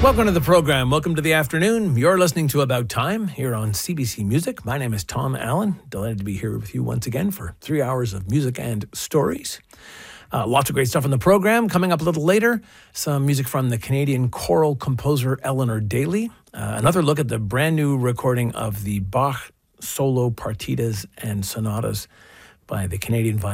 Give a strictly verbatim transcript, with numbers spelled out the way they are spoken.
Welcome to the program. Welcome to the afternoon. You're listening to About Time here on C B C Music. My name is Tom Allen. Delighted to be here with you once again for three hours of music and stories. Uh, lots of great stuff in the program. Coming up a little later, some music from the Canadian choral composer Eleanor Daly. Uh, another look at the brand new recording of the Bach solo partitas and sonatas by the Canadian violin